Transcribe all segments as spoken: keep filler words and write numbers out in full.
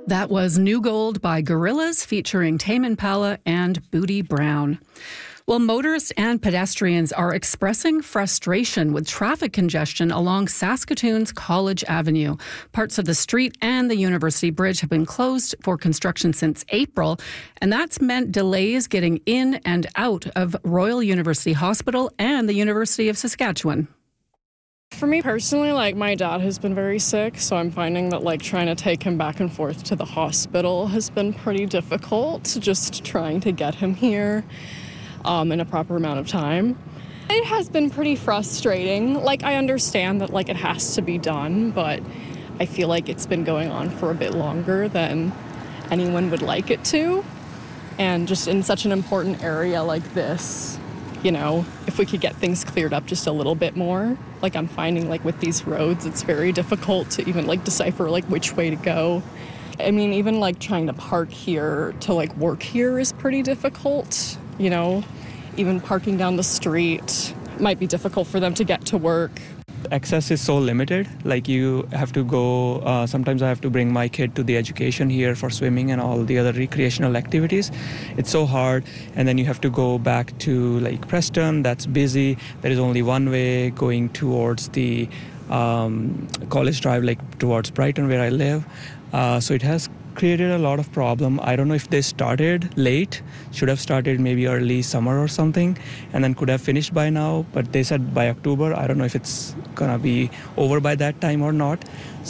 That was New Gold by Gorillaz featuring Tame Impala and Booty Brown. Well, motorists and pedestrians are expressing frustration with traffic congestion along Saskatoon's College Avenue. Parts of the street and the University Bridge have been closed for construction since April, and that's meant delays getting in and out of Royal University Hospital and the University of Saskatchewan. For me personally, like, my dad has been very sick, so I'm finding that, like, trying to take him back and forth to the hospital has been pretty difficult, just trying to get him here um, in a proper amount of time. It has been pretty frustrating. Like, I understand that, like, it has to be done, but I feel like it's been going on for a bit longer than anyone would like it to. And just in such an important area like this, you know, if we could get things cleared up just a little bit more. Like, I'm finding, like, with these roads, it's very difficult to even, like, decipher, like, which way to go. I mean, even, like, trying to park here to, like, work here is pretty difficult, you know. Even parking down the street might be difficult for them to get to work. Access is so limited. Like, you have to go, uh, sometimes I have to bring my kid to the education here for swimming and all the other recreational activities. It's so hard. And then you have to go back to, like, Preston. That's busy. There is only one way going towards the um, College Drive, like towards Brighton where I live. Uh, so it has created a lot of problem. I don't know if they started late, should have started maybe early summer or something, and then could have finished by now, but they said by October. I don't know if it's gonna be over by that time or not.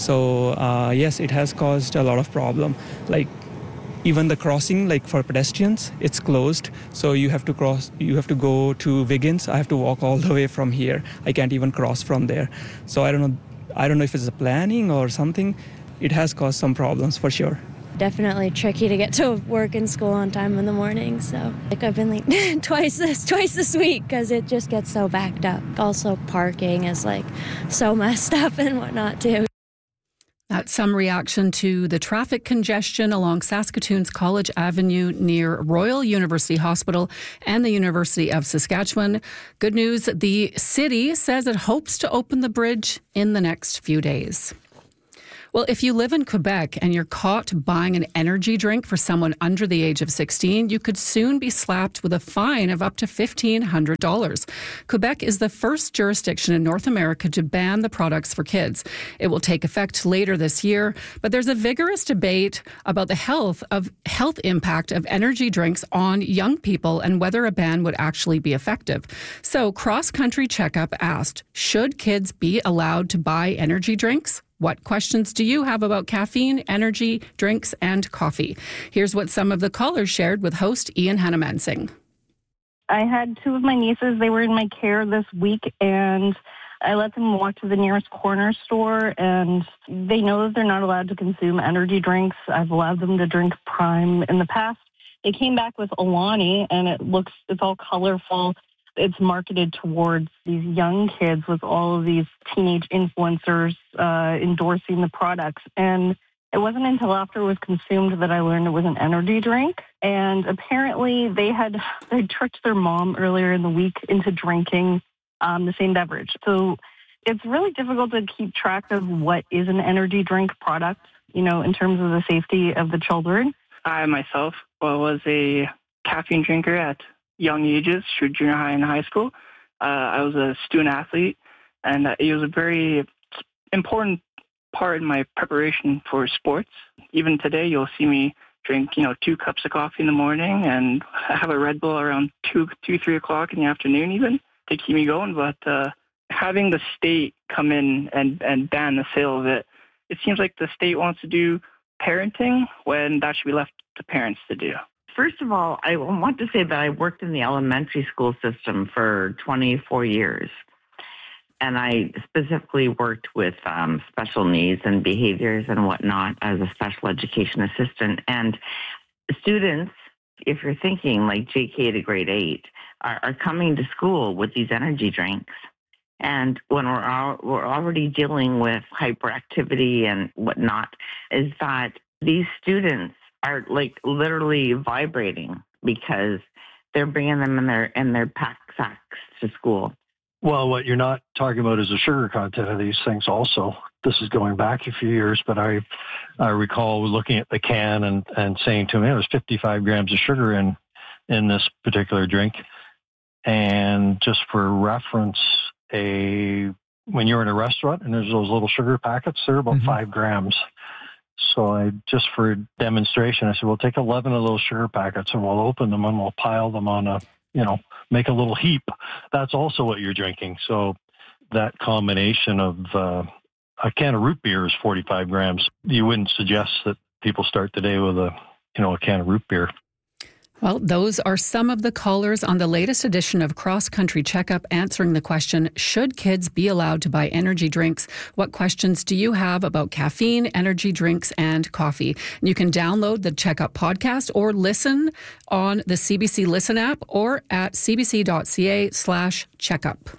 So uh, yes, it has caused a lot of problem. Like, even the crossing, like for pedestrians, it's closed. So you have to cross, you have to go to Wiggins. I have to walk all the way from here. I can't even cross from there. So I don't know, I don't know if it's a planning or something. It has caused some problems for sure. Definitely tricky to get to work and school on time in the morning. So, like, I've been late twice this twice this week because it just gets so backed up. Also, parking is, like, so messed up and whatnot too. That's some reaction to the traffic congestion along Saskatoon's College Avenue near Royal University Hospital and the University of Saskatchewan. Good news, the city says it hopes to open the bridge in the next few days. Well, if you live in Quebec and you're caught buying an energy drink for someone under the age of sixteen, you could soon be slapped with a fine of up to fifteen hundred dollars. Quebec is the first jurisdiction in North America to ban the products for kids. It will take effect later this year, but there's a vigorous debate about the health of health impact of energy drinks on young people and whether a ban would actually be effective. So Cross Country Checkup asked, should kids be allowed to buy energy drinks? What questions do you have about caffeine, energy, drinks, and coffee? Here's what some of the callers shared with host Ian Hanemansing. I had two of my nieces. They were in my care this week, and I let them walk to the nearest corner store, and they know that they're not allowed to consume energy drinks. I've allowed them to drink Prime in the past. They came back with Alani, and it looks, it's all colorful. It's marketed towards these young kids with all of these teenage influencers uh, endorsing the products. And it wasn't until after it was consumed that I learned it was an energy drink. And apparently they had they tricked their mom earlier in the week into drinking um, the same beverage. So it's really difficult to keep track of what is an energy drink product, you know, in terms of the safety of the children. I myself was a caffeine drinker at young ages through junior high and high school. Uh, I was a student athlete, and uh, it was a very important part in my preparation for sports. Even today, you'll see me drink, you know, two cups of coffee in the morning and have a Red Bull around two, two, three o'clock in the afternoon, even to keep me going. But uh, having the state come in and, and ban the sale of it, it seems like the state wants to do parenting when that should be left to parents to do. First of all, I want to say that I worked in the elementary school system for twenty-four years. And I specifically worked with um, special needs and behaviors and whatnot as a special education assistant. And students, if you're thinking like J K to grade eight, are, are coming to school with these energy drinks. And when we're, al- we're already dealing with hyperactivity and whatnot, is that these students are like literally vibrating because they're bringing them in their in their pack sacks to school. Well, what you're not talking about is the sugar content of these things also. This is going back a few years, but I I recall looking at the can and, and saying to him, there's fifty-five grams of sugar in, in this particular drink. And just for reference, a when you're in a restaurant and there's those little sugar packets, they're about mm-hmm. five grams. So I just for demonstration, I said, we'll take eleven of those sugar packets and we'll open them and we'll pile them on a, you know, make a little heap. That's also what you're drinking. So that combination of uh, a can of root beer is forty-five grams. You wouldn't suggest that people start the day with a, you know, a can of root beer. Well, those are some of the callers on the latest edition of Cross Country Checkup answering the question, should kids be allowed to buy energy drinks? What questions do you have about caffeine, energy drinks, and coffee? And you can download the Checkup podcast or listen on the C B C Listen app or at cbc.ca slash checkup.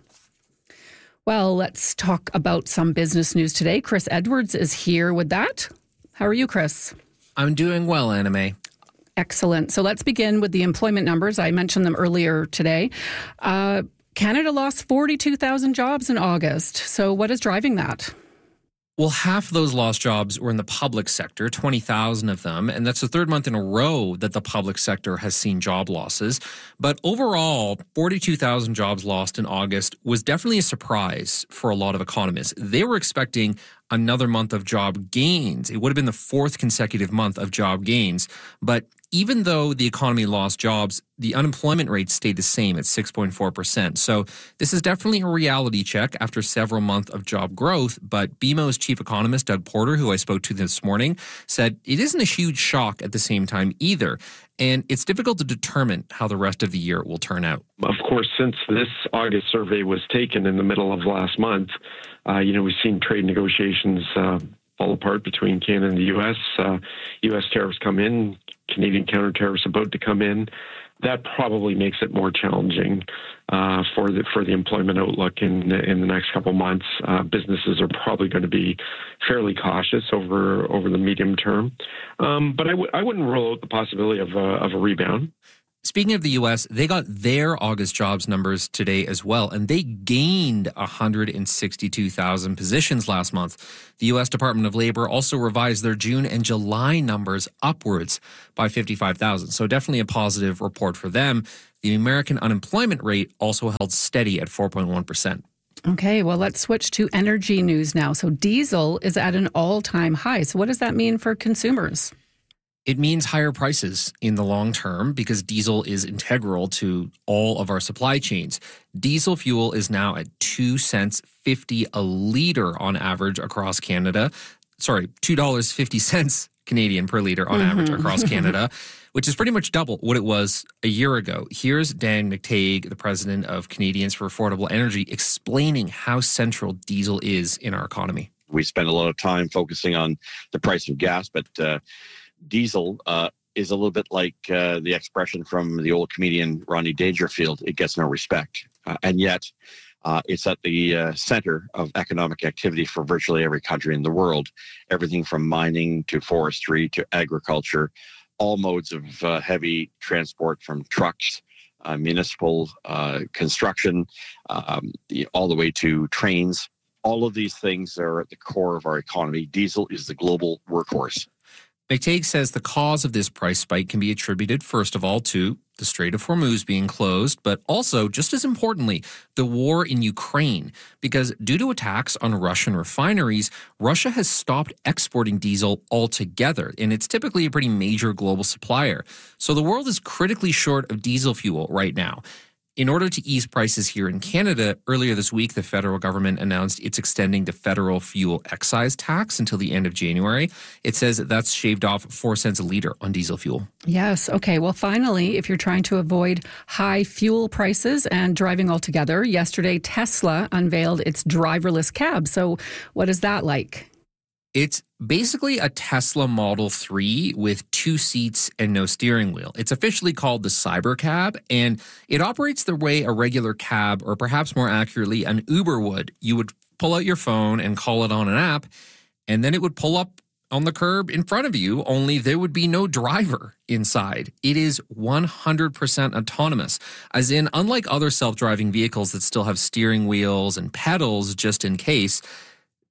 Well, let's talk about some business news today. Chris Edwards is here with that. How are you, Chris? I'm doing well, Anna May. Excellent. So let's begin with the employment numbers. I mentioned them earlier today. Uh, Canada lost forty-two thousand jobs in August. So what is driving that? Well, half of those lost jobs were in the public sector, twenty thousand of them, and that's the third month in a row that the public sector has seen job losses. But overall, forty-two thousand jobs lost in August was definitely a surprise for a lot of economists. They were expecting another month of job gains. It would have been the fourth consecutive month of job gains, but even though the economy lost jobs, the unemployment rate stayed the same at six point four percent. So this is definitely a reality check after several months of job growth. But B M O's chief economist, Doug Porter, who I spoke to this morning, said it isn't a huge shock at the same time either. And it's difficult to determine how the rest of the year will turn out. Of course, since this August survey was taken in the middle of last month, uh, you know, we've seen trade negotiations uh, fall apart between Canada and the U S. Uh, U S tariffs come in, Canadian counter tariffs about to come in. That probably makes it more challenging uh, for the for the employment outlook in in the next couple of months. Uh, businesses are probably going to be fairly cautious over over the medium term, um, but I w- I wouldn't rule out the possibility of a, of a rebound. Speaking of the U S, they got their August jobs numbers today as well, and they gained one hundred sixty-two thousand positions last month. The U S Department of Labor also revised their June and July numbers upwards by fifty-five thousand, so definitely a positive report for them. The American unemployment rate also held steady at four point one percent. Okay, well, let's switch to energy news now. So diesel is at an all-time high. So what does that mean for consumers? It means higher prices in the long term because diesel is integral to all of our supply chains. Diesel fuel is now at two cents fifty a litre on average across Canada. Sorry, two dollars and fifty cents Canadian per litre on mm-hmm. average across Canada, which is pretty much double what it was a year ago. Here's Dan McTeague, the president of Canadians for Affordable Energy, explaining how central diesel is in our economy. We spend a lot of time focusing on the price of gas, but uh, diesel uh, is a little bit like uh, the expression from the old comedian Rodney Dangerfield, it gets no respect. Uh, and yet uh, it's at the uh, center of economic activity for virtually every country in the world. Everything from mining to forestry to agriculture, all modes of uh, heavy transport from trucks, uh, municipal uh, construction, um, all the way to trains. All of these things are at the core of our economy. Diesel is the global workhorse. McTeague says the cause of this price spike can be attributed, first of all, to the Strait of Hormuz being closed, but also, just as importantly, the war in Ukraine. Because due to attacks on Russian refineries, Russia has stopped exporting diesel altogether, and it's typically a pretty major global supplier. So the world is critically short of diesel fuel right now. In order to ease prices here in Canada, earlier this week, the federal government announced it's extending the federal fuel excise tax until the end of January. It says that that's shaved off four cents a litre on diesel fuel. Yes. Okay. Well, finally, if you're trying to avoid high fuel prices and driving altogether, yesterday Tesla unveiled its driverless cab. So what is that like? It's basically a Tesla Model three with two seats and no steering wheel. It's officially called the Cybercab, and it operates the way a regular cab, or perhaps more accurately, an Uber would. You would pull out your phone and call it on an app, and then it would pull up on the curb in front of you, only there would be no driver inside. It is one hundred percent autonomous, as in, unlike other self-driving vehicles that still have steering wheels and pedals just in case,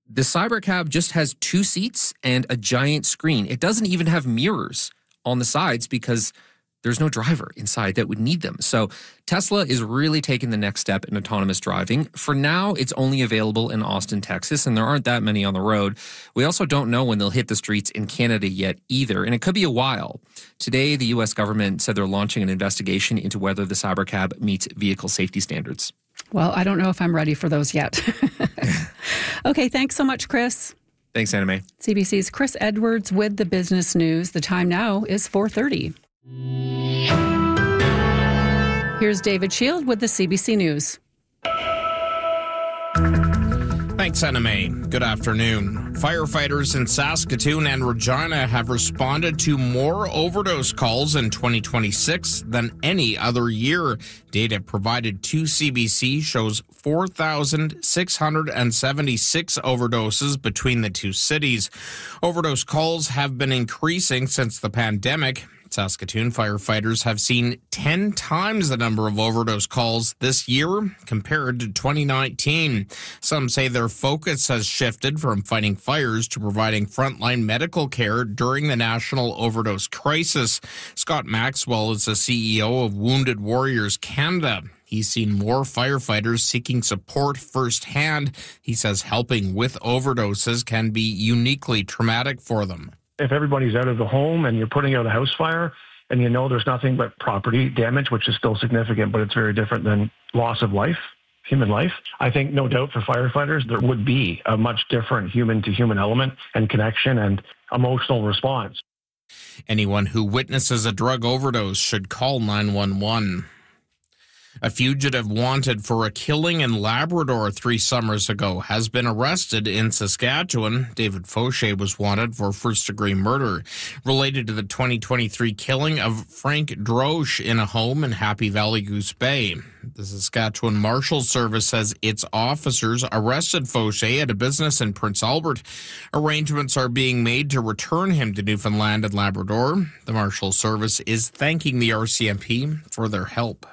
The Cybercab just has two seats and a giant screen. It doesn't even have mirrors on the sides because there's no driver inside that would need them. So Tesla is really taking the next step in autonomous driving. For now, it's only available in Austin, Texas, and there aren't that many on the road. We also don't know when they'll hit the streets in Canada yet either, and it could be a while. Today, the U S government said they're launching an investigation into whether the Cybercab meets vehicle safety standards. Well, I don't know if I'm ready for those yet. Okay, thanks so much, Chris. Thanks, Anna Mae. C B C's Chris Edwards with the business news. The time now is four thirty. Here's David Shield with the C B C News. Thanks, Anna Mae. Good afternoon. Firefighters in Saskatoon and Regina have responded to more overdose calls in twenty twenty-six than any other year. Data provided to C B C shows four thousand six hundred seventy-six overdoses between the two cities. Overdose calls have been increasing since the pandemic. Saskatoon firefighters have seen ten times the number of overdose calls this year compared to twenty nineteen. Some say their focus has shifted from fighting fires to providing frontline medical care during the national overdose crisis. Scott Maxwell is the C E O of Wounded Warriors Canada. He's seen more firefighters seeking support firsthand. He says helping with overdoses can be uniquely traumatic for them. If everybody's out of the home and you're putting out a house fire and you know there's nothing but property damage, which is still significant, but it's very different than loss of life, human life. I think no doubt for firefighters, there would be a much different human to human element and connection and emotional response. Anyone who witnesses a drug overdose should call nine one one. A fugitive wanted for a killing in Labrador three summers ago has been arrested in Saskatchewan. David Faucher was wanted for first-degree murder related to the twenty twenty-three killing of Frank Droche in a home in Happy Valley Goose Bay. The Saskatchewan Marshals Service says its officers arrested Faucher at a business in Prince Albert. Arrangements are being made to return him to Newfoundland and Labrador. The Marshals Service is thanking the R C M P for their help.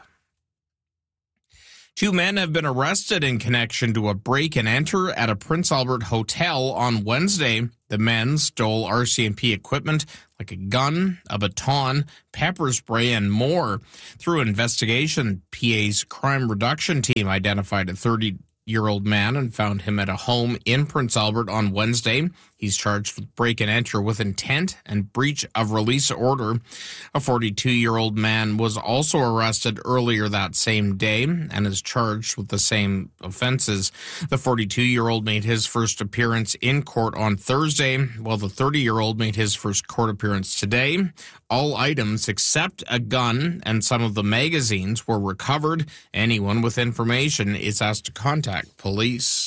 Two men have been arrested in connection to a break and enter at a Prince Albert hotel on Wednesday. The men stole R C M P equipment like a gun, a baton, pepper spray, and more. Through investigation, P A's crime reduction team identified a thirty-year-old man and found him at a home in Prince Albert on Wednesday. He's charged with break and enter with intent and breach of release order. A forty-two-year-old man was also arrested earlier that same day and is charged with the same offenses. The forty-two-year-old made his first appearance in court on Thursday, while the thirty-year-old made his first court appearance today. All items except a gun and some of the magazines were recovered. Anyone with information is asked to contact police.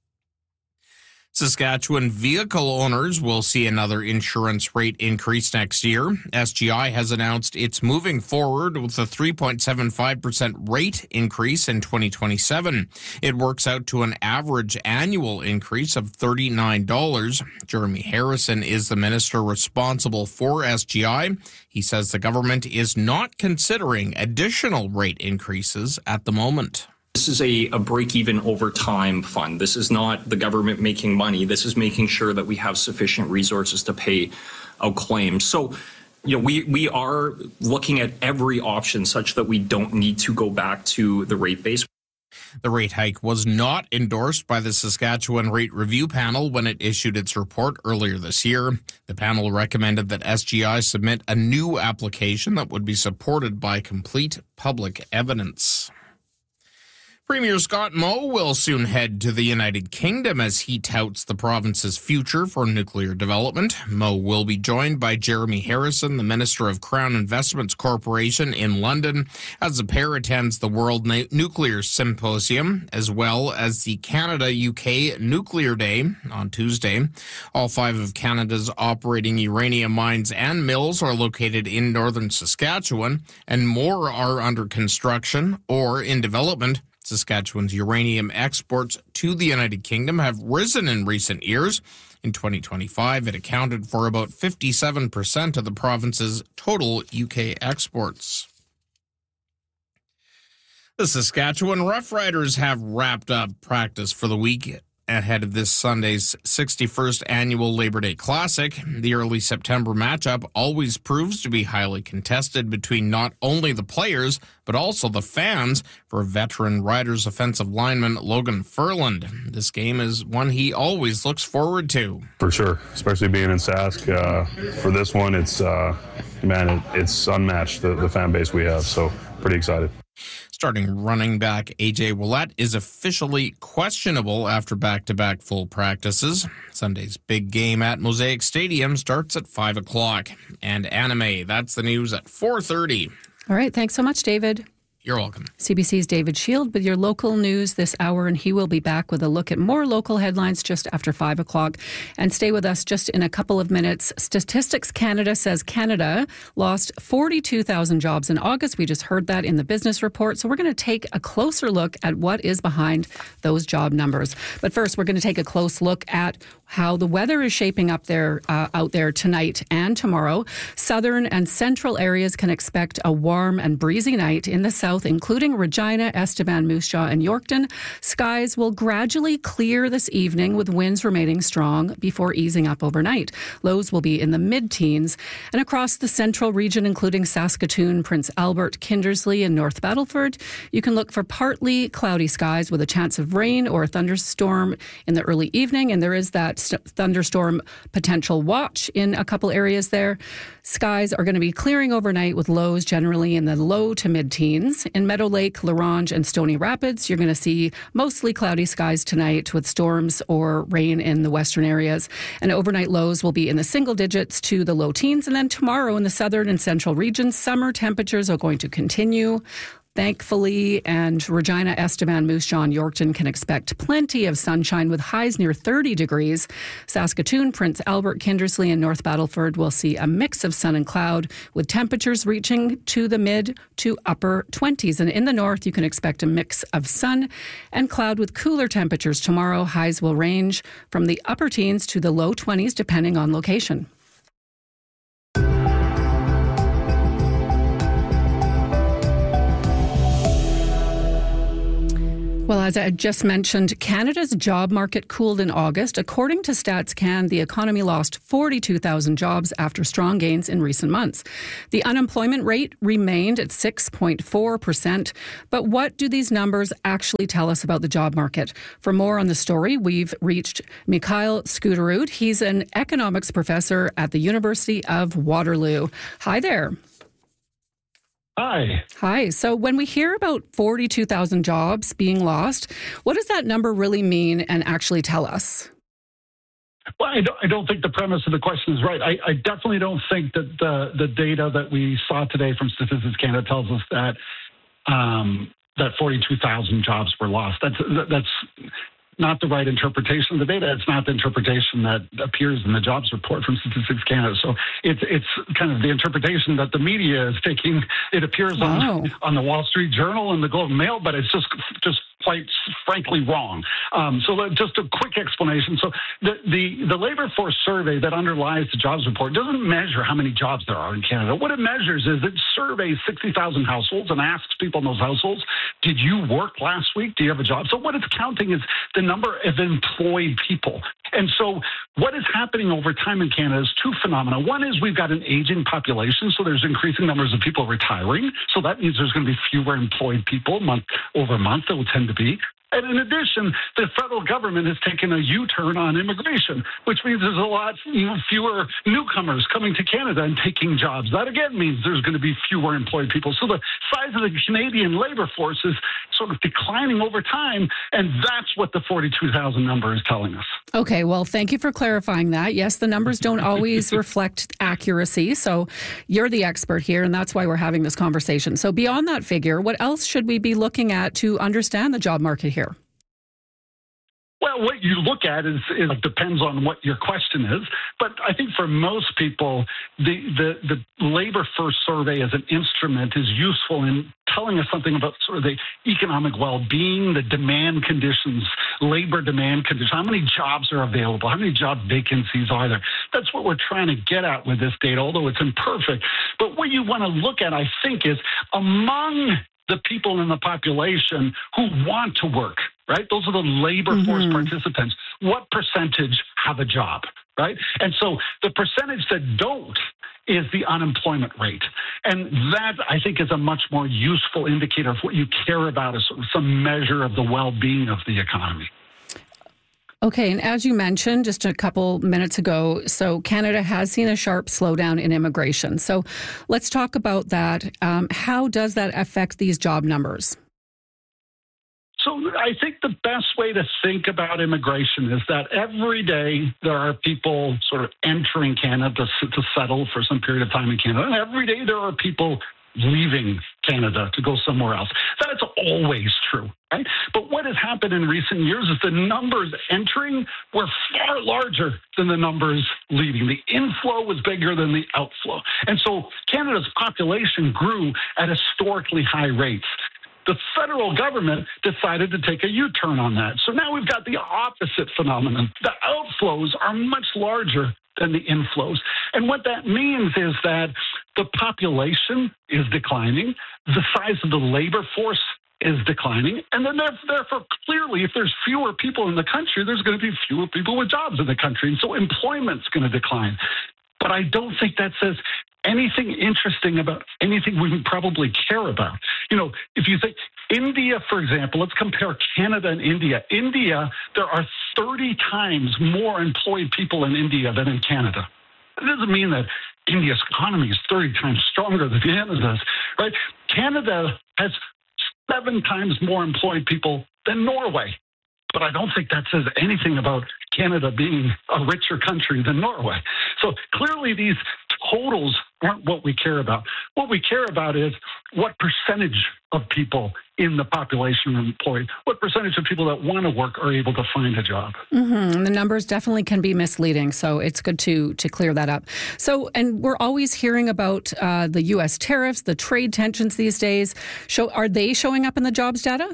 Saskatchewan vehicle owners will see another insurance rate increase next year. S G I has announced it's moving forward with a three point seven five percent rate increase in twenty twenty-seven. It works out to an average annual increase of thirty-nine dollars. Jeremy Harrison is the minister responsible for S G I. He says the government is not considering additional rate increases at the moment. This is a, a break-even over time fund. This is not the government making money. This is making sure that we have sufficient resources to pay out claims. So, you know, we, we are looking at every option such that we don't need to go back to the rate base. The rate hike was not endorsed by the Saskatchewan Rate Review Panel when it issued its report earlier this year. The panel recommended that S G I submit a new application that would be supported by complete public evidence. Premier Scott Moe will soon head to the United Kingdom as he touts the province's future for nuclear development. Moe will be joined by Jeremy Harrison, the Minister of Crown Investments Corporation, in London, as the pair attends the World Nuclear Symposium, as well as the Canada-U K Nuclear Day on Tuesday. All five of Canada's operating uranium mines and mills are located in northern Saskatchewan, and more are under construction or in development. Saskatchewan's uranium exports to the United Kingdom have risen in recent years. In twenty twenty-five, it accounted for about fifty-seven percent of the province's total U K exports. The Saskatchewan Roughriders have wrapped up practice for the week ahead of this Sunday's sixty-first annual Labor Day Classic. The early September matchup always proves to be highly contested between not only the players, but also the fans for veteran Riders offensive lineman Logan Furland. This game is one he always looks forward to. For sure, especially being in Sask. Uh, for this one, it's, uh, man, it, it's unmatched, the, the fan base we have, so pretty excited. Starting running back A J Ouellette is officially questionable after back-to-back full practices. Sunday's big game at Mosaic Stadium starts at five o'clock. And Anime, that's the news at four thirty. All right, thanks so much, David. You're welcome. C B C's David Shield with your local news this hour, and he will be back with a look at more local headlines just after five o'clock. And stay with us just in a couple of minutes. Statistics Canada says Canada lost forty-two thousand jobs in August. We just heard that in the business report. So we're going to take a closer look at what is behind those job numbers. But first, we're going to take a close look at how the weather is shaping up there uh, out there tonight and tomorrow. Southern and central areas can expect a warm and breezy night. In the south, including Regina, Estevan, Moose Jaw, and Yorkton, skies will gradually clear this evening with winds remaining strong before easing up overnight. Lows will be in the mid-teens. And across the central region, including Saskatoon, Prince Albert, Kindersley, and North Battleford, you can look for partly cloudy skies with a chance of rain or a thunderstorm in the early evening. And there is that thunderstorm potential watch in a couple areas there. Skies are going to be clearing overnight with lows generally in the low to mid-teens. In Meadow Lake, La Ronge, and Stony Rapids, you're going to see mostly cloudy skies tonight with storms or rain in the western areas. And overnight lows will be in the single digits to the low teens. And then tomorrow in the southern and central regions, summer temperatures are going to continue. Thankfully, and Regina, Estevan, Moose Jaw, and Yorkton can expect plenty of sunshine with highs near thirty degrees. Saskatoon, Prince Albert, Kindersley, and North Battleford will see a mix of sun and cloud with temperatures reaching to the mid to upper twenties. And in the north, you can expect a mix of sun and cloud with cooler temperatures tomorrow. Highs will range from the upper teens to the low twenties, depending on location. Well, as I just mentioned, Canada's job market cooled in August. According to StatsCan, the economy lost forty-two thousand jobs after strong gains in recent months. The unemployment rate remained at six point four percent. But what do these numbers actually tell us about the job market? For more on the story, we've reached Mikhail Skuterud. He's an economics professor at the University of Waterloo. Hi there. Hi. Hi. So when we hear about forty-two thousand jobs being lost, what does that number really mean and actually tell us? Well, I don't, I don't think the premise of the question is right. I, I definitely don't think that the, the data that we saw today from Statistics Canada tells us that um, that forty-two thousand jobs were lost. That's that's not the right interpretation of the data. It's not the interpretation that appears in the jobs report from Statistics Canada. So it's it's kind of the interpretation that the media is taking. It appears wow. on on the Wall Street Journal and the Globe and Mail, but it's just just quite frankly wrong. Um, so just a quick explanation. So the, the the labor force survey that underlies the jobs report doesn't measure how many jobs there are in Canada. What it measures is it surveys sixty thousand households and asks people in those households, did you work last week? Do you have a job? So what it's counting is the number of employed people. And so what is happening over time in Canada is two phenomena. One is we've got an aging population, so there's increasing numbers of people retiring. So that means there's going to be fewer employed people month over month. That will tend to be. And in addition, the federal government has taken a U-turn on immigration, which means there's a lot fewer newcomers coming to Canada and taking jobs. That again means there's going to be fewer employed people. So the size of the Canadian labor force is sort of declining over time, and that's what the forty-two thousand number is telling us. Okay, well, thank you for clarifying that. Yes, the numbers don't always reflect accuracy, so you're the expert here, and that's why we're having this conversation. So beyond that figure, what else should we be looking at to understand the job market here? Well, what you look at is, is depends on what your question is. But I think for most people, the, the, the labor first survey as an instrument is useful in telling us something about sort of the economic well-being, the demand conditions, labor demand conditions, how many jobs are available, how many job vacancies are there. That's what we're trying to get at with this data, although it's imperfect. But what you want to look at, I think, is among the people in the population who want to work, right? Those are the labor Mm-hmm. force participants. What percentage have a job, right? And so the percentage that don't is the unemployment rate. And that, I think, is a much more useful indicator of what you care about as sort of some measure of the well-being of the economy. Okay, and as you mentioned just a couple minutes ago, so Canada has seen a sharp slowdown in immigration. So let's talk about that. Um, how does that affect these job numbers? So I think the best way to think about immigration is that every day there are people sort of entering Canada to, to settle for some period of time in Canada. And every day there are people leaving Canada to go somewhere else. That's always true, right? But what has happened in recent years is the numbers entering were far larger than the numbers leaving. The inflow was bigger than the outflow. And so Canada's population grew at historically high rates. The federal government decided to take a U-turn on that. So now we've got the opposite phenomenon. The outflows are much larger than the inflows. And what that means is that the population is declining, the size of the labor force is declining, and then therefore, clearly, if there's fewer people in the country, there's going to be fewer people with jobs in the country, and so employment's going to decline. But I don't think that says anything interesting about anything we would probably care about. You know, if you think India, for example, let's compare Canada and India. India, there are thirty times more employed people in India than in Canada. It doesn't mean that India's economy is thirty times stronger than Canada's, right? Canada has seven times more employed people than Norway. But I don't think that says anything about Canada being a richer country than Norway. So clearly these totals aren't what we care about. What we care about is what percentage of people in the population are employed, what percentage of people that want to work are able to find a job. Mm-hmm. The numbers definitely can be misleading, so it's good to to clear that up. So, and we're always hearing about uh, the U S tariffs, the trade tensions these days. Show, are they showing up in the jobs data?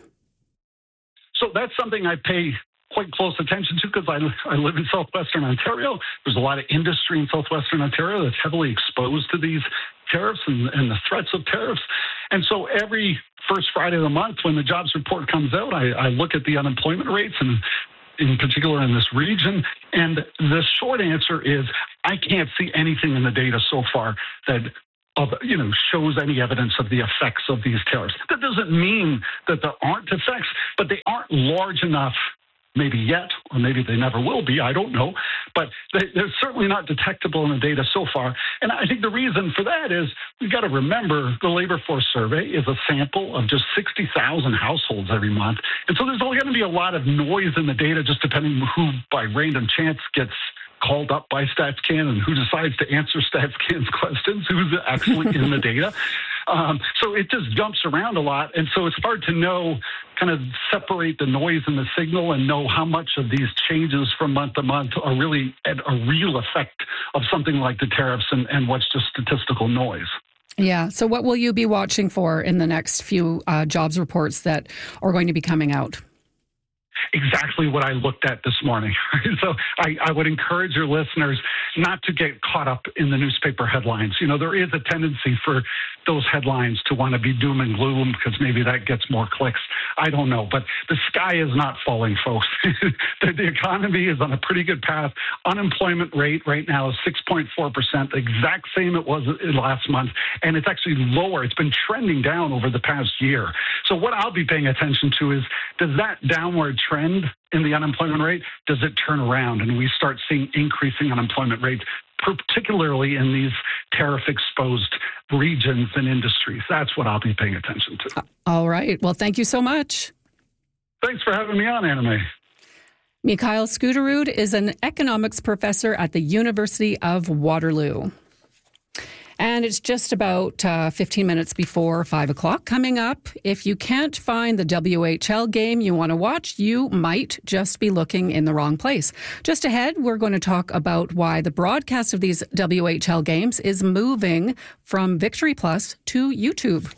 So that's something I pay quite close attention to because I, I live in southwestern Ontario. There's a lot of industry in southwestern Ontario that's heavily exposed to these tariffs and, and the threats of tariffs. And so every first Friday of the month when the jobs report comes out, I, I look at the unemployment rates, and in particular in this region. And the short answer is I can't see anything in the data so far that of, you know, shows any evidence of the effects of these tariffs. That doesn't mean that there aren't effects, but they aren't large enough, maybe yet, or maybe they never will be, I don't know. But they, they're certainly not detectable in the data so far. And I think the reason for that is we've got to remember the labor force survey is a sample of just sixty thousand households every month. And so there's only going to be a lot of noise in the data just depending on who, by random chance, gets called up by StatsCan and who decides to answer StatsCan's questions, who's actually in the data. Um, so it just jumps around a lot. And so it's hard to know, kind of separate the noise and the signal and know how much of these changes from month to month are really a real effect of something like the tariffs and, and what's just statistical noise. Yeah. So what will you be watching for in the next few uh, jobs reports that are going to be coming out? Exactly what I looked at this morning. So I, I would encourage your listeners not to get caught up in the newspaper headlines. You know, there is a tendency for those headlines to want to be doom and gloom because maybe that gets more clicks. I don't know. But the sky is not falling, folks. the, the economy is on a pretty good path. Unemployment rate right now is six point four percent, the exact same it was last month. And it's actually lower. It's been trending down over the past year. So what I'll be paying attention to is, does that downward trend in the unemployment rate, does it turn around and we start seeing increasing unemployment rates, particularly in these tariff-exposed regions and industries? That's what I'll be paying attention to. All right. Well, thank you so much. Thanks for having me on, Anna Mae. Mikhail Skuterud is an economics professor at the University of Waterloo. And it's just about uh, fifteen minutes before five o'clock. Coming up, if you can't find the W H L game you want to watch, you might just be looking in the wrong place. Just ahead, we're going to talk about why the broadcast of these W H L games is moving from Victory Plus to YouTube.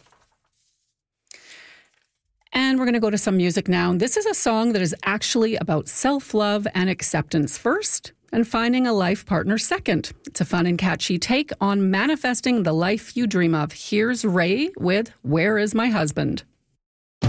And we're going to go to some music now. This is a song that is actually about self-love and acceptance first, and finding a life partner second. It's a fun and catchy take on manifesting the life you dream of. Here's Ray with Where Is My Husband?